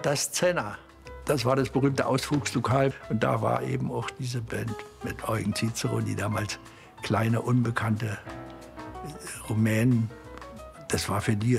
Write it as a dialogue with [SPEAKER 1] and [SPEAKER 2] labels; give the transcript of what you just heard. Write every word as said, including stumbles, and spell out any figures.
[SPEAKER 1] Das Zenner. Das war das berühmte Ausflugslokal. Und da war eben auch diese Band mit Eugen Cicero, die damals kleine, unbekannte Rumänen. Das war für die